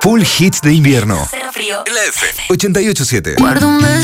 Full hits de invierno. Cero frío. La F. 88.7.